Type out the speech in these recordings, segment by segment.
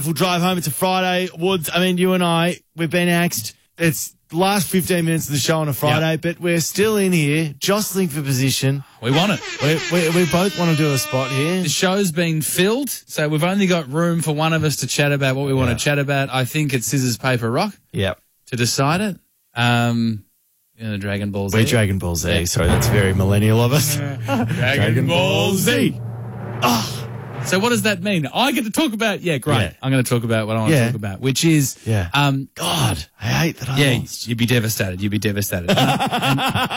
We'll drive home. It's a Friday. Woods, I mean, you and I, we've been axed. It's the last 15 minutes of the show on a Friday, but we're still in here, jostling for position. We want it. We both want to do a spot here. The show's been filled, so we've only got room for one of us to chat about what we want to chat about. I think it's scissors, paper, rock to decide it. Dragon Ball Z. We're Dragon Ball Z. Yeah. Sorry, that's very millennial of us. Dragon Ball Z. Oh. So what does that mean? I get to talk about, great. Yeah. I'm going to talk about what I want to talk about, which is, God, I hate that I lost. You'd be devastated. You'd be devastated. And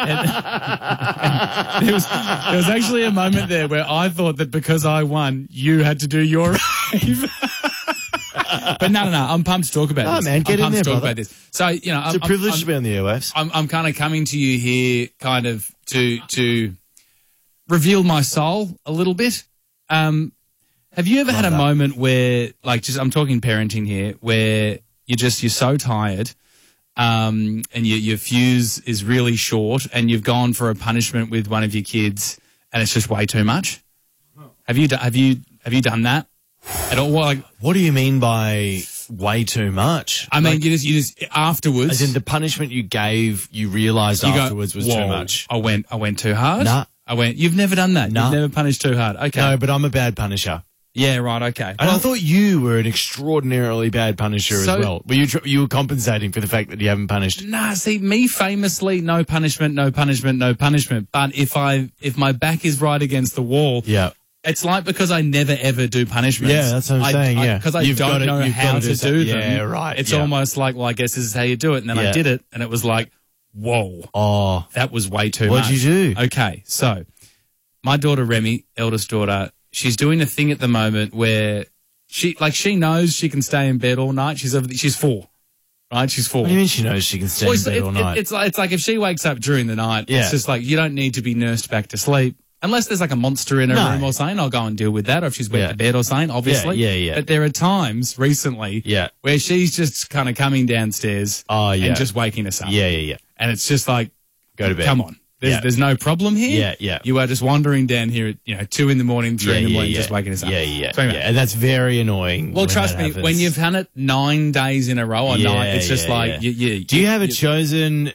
there was actually a moment there where I thought that because I won, you had to do your rave. But no. I'm pumped to talk about this. Man, get in there, brother. About this. So, it's a privilege to be on the airwaves. I'm kind of coming to you here kind of to reveal my soul a little bit. Have you ever had a moment where, I'm talking parenting here, where you're so tired, and your fuse is really short, and you've gone for a punishment with one of your kids, and it's just way too much? Have you done that at all? What do you mean by way too much? I mean, you just afterwards. As in the punishment you gave, you realised afterwards was too much. I went too hard. Nah. You've never done that. Nah. You've never punished too hard. Okay. No, but I'm a bad punisher. Yeah, right, okay. And I thought you were an extraordinarily bad punisher as well. Were you were compensating for the fact that you haven't punished? Nah, see, me famously, no punishment. But if my back is right against the wall, it's like because I never ever do punishments. Yeah, that's what I'm saying, Because I don't know how to do them. Yeah, right. It's almost like, well, I guess this is how you do it. And then I did it, and it was like, whoa. Oh. That was way too much. What'd you do? Okay, so my daughter Remy, eldest daughter, she's doing a thing at the moment where she knows she can stay in bed all night. She's 4, right? She's 4. What do you mean she knows she can stay in bed all night? It's like if she wakes up during the night, it's just like you don't need to be nursed back to sleep. Unless there's like a monster in her room or something, I'll go and deal with that. Or if she's wet to bed or something, obviously. Yeah. But there are times recently where she's just kind of coming downstairs and just waking us up. Yeah. And it's just like, go to bed. Come on. There's no problem here. Yeah. You are just wandering down here at 2 in the morning, 3 in the morning, just waking us up. Yeah. So anyway. And that's very annoying. Well, trust me, when you've done it 9 days in a row or 9, it's just like, Do you have a chosen,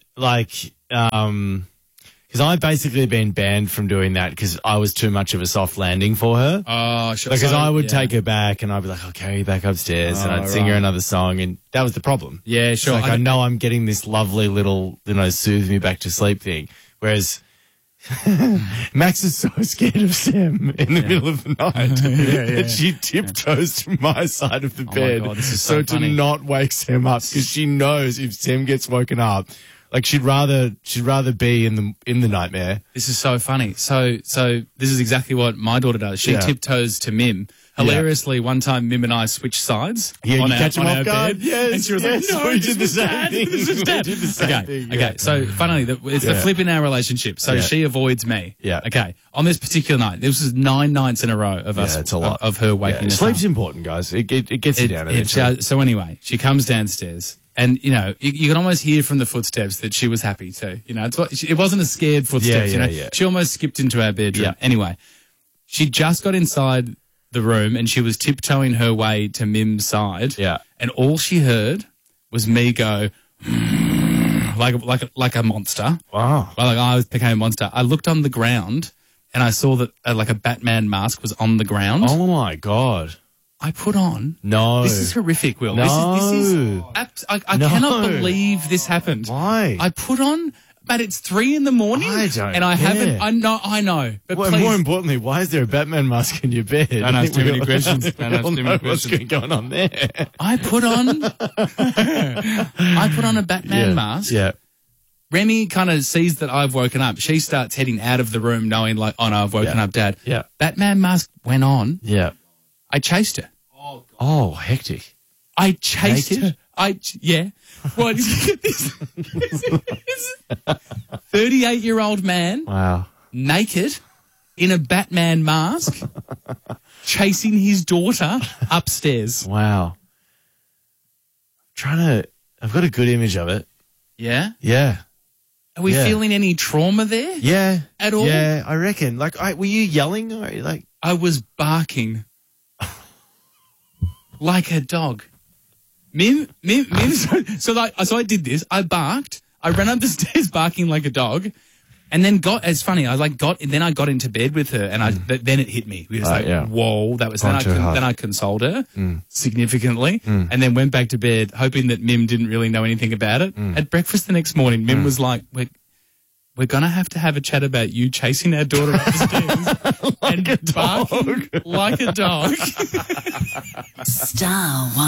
because I've basically been banned from doing that because I was too much of a soft landing for her. Oh, sure. Because I would take her back and I'd be like, I'll carry you back upstairs and I'd sing her another song, and that was the problem. Yeah, sure. I know I'm getting this lovely little, soothe me back to sleep thing. Whereas Max is so scared of Sam in the middle of the night that she tiptoes to my side of the bed. My God, this is so to funny. not wake Sam up, because she knows if Sam gets woken up, she'd rather be in the nightmare. This is so funny. So this is exactly what my daughter does. She tiptoes to Mim. Hilariously, one time Mim and I switched sides. Yeah, on you catch him off guard. Bed, Yes, and she was like, "No, we did the same thing. This is Dad." We did the same thing. Okay. So funnily, it's the flip in our relationship. So she avoids me. Yeah. Okay. On this particular night, this was 9 nights in a row of us. It's a lot. Of her waking us up. Sleep's important, guys. It gets you down. So anyway, she comes downstairs. And, you can almost hear from the footsteps that she was happy too. It wasn't a scared footsteps. She almost skipped into our bedroom. Yeah. Anyway, she just got inside the room and she was tiptoeing her way to Mim's side. Yeah. And all she heard was me go, like a monster. Wow. I became a monster. I looked on the ground and I saw that a Batman mask was on the ground. Oh my God. I put on. No. This is horrific, Will. No. This is I cannot believe this happened. Why? I put on, but it's 3 in the morning. I don't And I care. haven't, I know. But Well, please. more importantly, why is there a Batman mask in your bed? Don't ask too many questions. Don't ask all too know many what's questions. going on there. I put on a Batman mask. Yeah. Remy kind of sees that I've woken up. She starts heading out of the room knowing oh no, I've woken up Dad. Yeah. Batman mask went on. Yeah. I chased her. Oh, hectic. I chased Naked? her. Yeah. Well, this 38-year-old man, Wow. naked, in a Batman mask, chasing his daughter upstairs. Wow. I've got a good image of it. Yeah? Yeah. Are we feeling any trauma there? Yeah. At all? Yeah, I reckon. Were you yelling? Or I was barking. like a dog. Mim. So I did this. I barked. I ran up the stairs barking like a dog, and then it's funny. I got into bed with her, and then it hit me. We was whoa, that was. Then I consoled her significantly, and then went back to bed, hoping that Mim didn't really know anything about it. At breakfast the next morning, Mim was like, "We're gonna have to have a chat about you chasing our daughter up the stairs and barking like a dog." Star One.